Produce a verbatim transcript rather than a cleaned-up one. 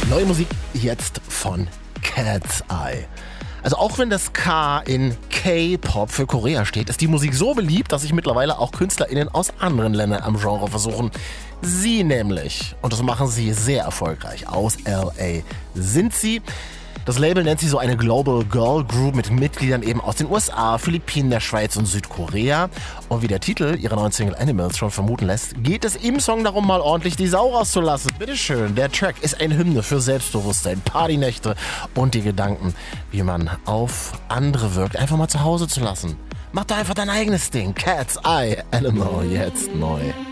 Neue Musik jetzt von Cat's Eye. Also auch wenn das K in K-Pop für Korea steht, ist die Musik so beliebt, dass sich mittlerweile auch KünstlerInnen aus anderen Ländern am Genre versuchen. Sie nämlich, und das machen sie sehr erfolgreich, aus L A sind sie. Das Label nennt sie so eine Global Girl Group mit Mitgliedern eben aus den U S A, Philippinen, der Schweiz und Südkorea. Und wie der Titel ihrer neuen Single Animals schon vermuten lässt, geht es im Song darum, mal ordentlich die Sau rauszulassen. Bitteschön, der Track ist eine Hymne für Selbstbewusstsein, Partynächte und die Gedanken, wie man auf andere wirkt, einfach mal zu Hause zu lassen. Mach da einfach dein eigenes Ding. Cat's Eye, Animal, jetzt neu.